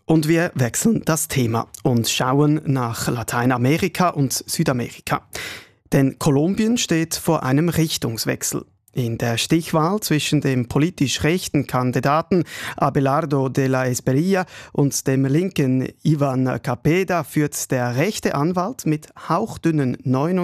Und wir wechseln das Thema und schauen nach Lateinamerika und Südamerika. Denn Kolumbien steht vor einem Richtungswechsel. In der Stichwahl zwischen dem politisch rechten Kandidaten Abelardo de la Espriella und dem linken Iván Cepeda führt der rechte Anwalt mit hauchdünnen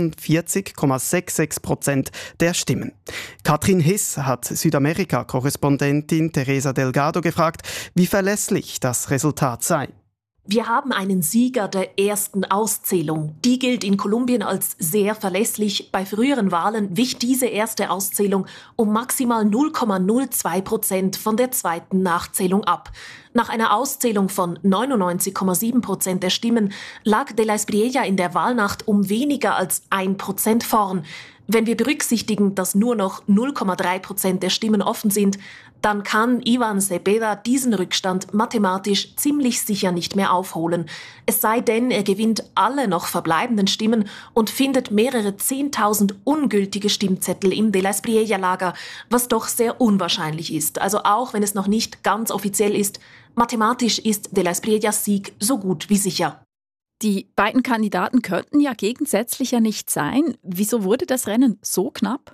49,66% der Stimmen. Katrin Hiss hat Südamerika-Korrespondentin Teresa Delgado gefragt, wie verlässlich das Resultat sei. Wir haben einen Sieger der ersten Auszählung. Die gilt in Kolumbien als sehr verlässlich. Bei früheren Wahlen wich diese erste Auszählung um maximal 0,02% von der zweiten Nachzählung ab. Nach einer Auszählung von 99,7% der Stimmen lag de la Espriella in der Wahlnacht um weniger als 1% vorn. Wenn wir berücksichtigen, dass nur noch 0,3% der Stimmen offen sind, dann kann Iván Cepeda diesen Rückstand mathematisch ziemlich sicher nicht mehr aufholen. Es sei denn, er gewinnt alle noch verbleibenden Stimmen und findet mehrere 10.000 ungültige Stimmzettel im de la Espriella-Lager, was doch sehr unwahrscheinlich ist. Also auch wenn es noch nicht ganz offiziell ist, mathematisch ist de la Espriellas Sieg so gut wie sicher. Die beiden Kandidaten könnten ja gegensätzlicher nicht sein. Wieso wurde das Rennen so knapp?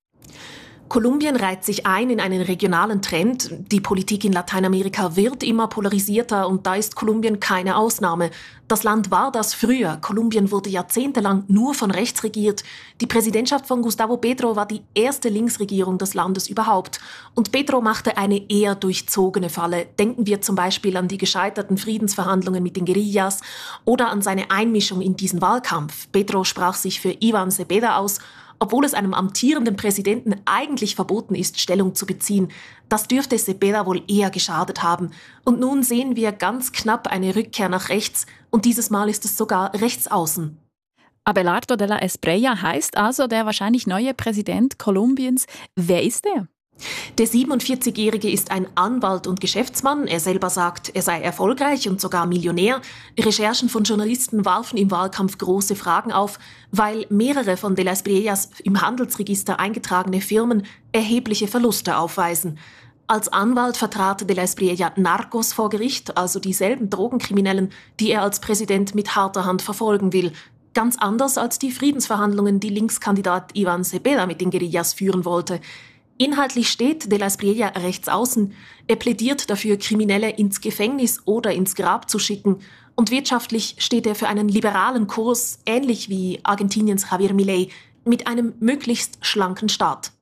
Kolumbien reiht sich ein in einen regionalen Trend. Die Politik in Lateinamerika wird immer polarisierter und da ist Kolumbien keine Ausnahme. Das Land war das früher. Kolumbien wurde jahrzehntelang nur von rechts regiert. Die Präsidentschaft von Gustavo Petro war die erste Linksregierung des Landes überhaupt. Und Petro machte eine eher durchzogene Falle. Denken wir zum Beispiel an die gescheiterten Friedensverhandlungen mit den Guerillas oder an seine Einmischung in diesen Wahlkampf. Petro sprach sich für Iván Cepeda aus, obwohl es einem amtierenden Präsidenten eigentlich verboten ist, Stellung zu beziehen. Das dürfte Cepeda wohl eher geschadet haben. Und nun sehen wir ganz knapp eine Rückkehr nach rechts und dieses Mal ist es sogar rechtsaußen. Abelardo de la Espriella heißt also der wahrscheinlich neue Präsident Kolumbiens. Wer ist er? Der 47-Jährige ist ein Anwalt und Geschäftsmann. Er selber sagt, er sei erfolgreich und sogar Millionär. Recherchen von Journalisten warfen im Wahlkampf große Fragen auf, weil mehrere von de la Espriellas im Handelsregister eingetragene Firmen erhebliche Verluste aufweisen. Als Anwalt vertrat de la Espriella Narcos vor Gericht, also dieselben Drogenkriminellen, die er als Präsident mit harter Hand verfolgen will. Ganz anders als die Friedensverhandlungen, die Linkskandidat Iván Cepeda mit den Guerillas führen wollte. Inhaltlich steht de la Espriella rechts außen. Er plädiert dafür, Kriminelle ins Gefängnis oder ins Grab zu schicken. Und wirtschaftlich steht er für einen liberalen Kurs, ähnlich wie Argentiniens Javier Milei, mit einem möglichst schlanken Staat.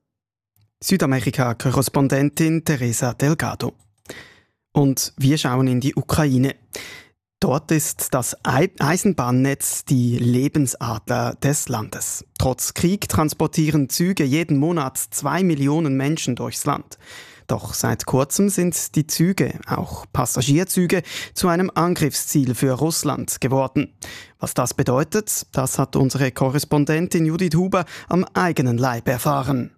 Südamerika-Korrespondentin Teresa Delgado. Und wir schauen in die Ukraine. Dort ist das Eisenbahnnetz die Lebensader des Landes. Trotz Krieg transportieren Züge jeden Monat 2 Millionen Menschen durchs Land. Doch seit kurzem sind die Züge, auch Passagierzüge, zu einem Angriffsziel für Russland geworden. Was das bedeutet, das hat unsere Korrespondentin Judith Huber am eigenen Leib erfahren.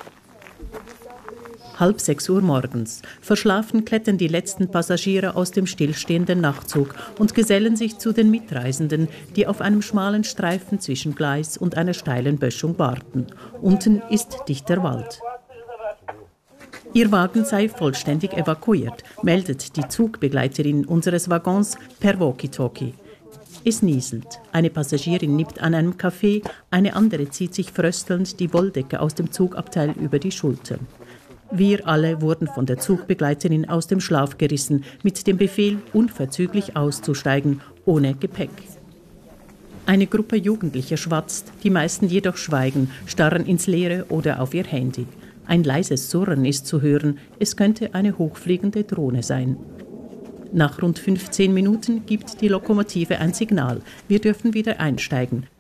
5:30 Uhr morgens. Verschlafen klettern die letzten Passagiere aus dem stillstehenden Nachtzug und gesellen sich zu den Mitreisenden, die auf einem schmalen Streifen zwischen Gleis und einer steilen Böschung warten. Unten ist dichter Wald. Ihr Wagen sei vollständig evakuiert, meldet die Zugbegleiterin unseres Waggons per Walkie-Talkie. Es nieselt. Eine Passagierin nippt an einem Kaffee, eine andere zieht sich fröstelnd die Wolldecke aus dem Zugabteil über die Schultern. Wir alle wurden von der Zugbegleiterin aus dem Schlaf gerissen, mit dem Befehl, unverzüglich auszusteigen, ohne Gepäck. Eine Gruppe Jugendlicher schwatzt, die meisten jedoch schweigen, starren ins Leere oder auf ihr Handy. Ein leises Surren ist zu hören, es könnte eine hochfliegende Drohne sein. Nach rund 15 Minuten gibt die Lokomotive ein Signal. Wir dürfen wieder einsteigen.